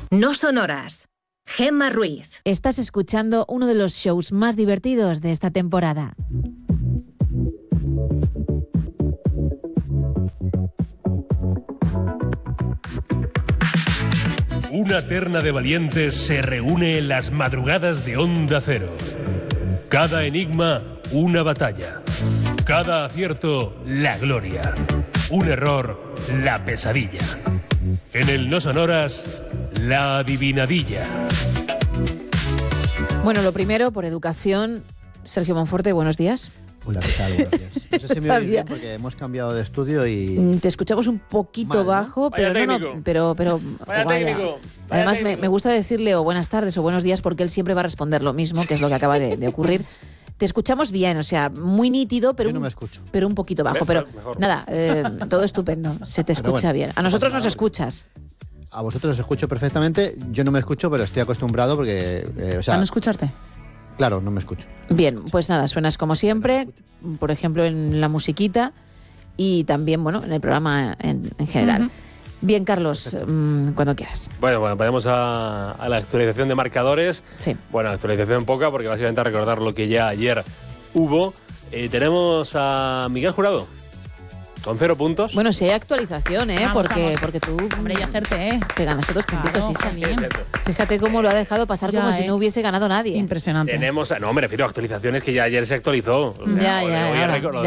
No sonoras. Gemma Ruiz. Estás escuchando uno de los shows más divertidos de esta temporada. Una terna de valientes se reúne en las madrugadas de Onda Cero. Cada enigma, una batalla. Cada acierto, la gloria. Un error, la pesadilla. En el No Sonoras, la adivinadilla. Bueno, lo primero, por educación, Sergio Monforte, buenos días. Hola, ¿qué tal? Buenos días. No sé si me oís bien porque hemos cambiado de estudio y... Te escuchamos un poquito mal, ¿no? bajo, pero pero Vaya técnico. Además, me gusta decirle o buenas tardes o buenos días porque él siempre va a responder lo mismo, que es lo que acaba de ocurrir. Te escuchamos bien, o sea, muy nítido, pero, Yo no me escucho. pero un poquito bajo. Pero nada, todo estupendo, se te escucha bien. A nosotros nos escuchas. A vosotros os escucho perfectamente, yo no me escucho, pero estoy acostumbrado porque... ¿A no escucharte? Claro, no me escucho. Bien, pues nada, suenas como siempre, por ejemplo en la musiquita y también, bueno, en el programa en general. Uh-huh. Bien, Carlos, cuando quieras. Bueno, vayamos a la actualización de marcadores. Sí. Bueno, actualización poca, porque básicamente a recordar lo que ya ayer hubo. Tenemos a Miguel Jurado, con 0 puntos. Bueno, si hay actualización, Vamos. porque tú... Hombre, y hacerte, Te ganaste 2 puntitos, Claro, Isa. bien. Fíjate cómo lo ha dejado pasar Ya, como si no hubiese ganado nadie. Impresionante. Tenemos, no, me refiero a actualizaciones que ya ayer se actualizó. Ya, Lo voy a ahora. recordar.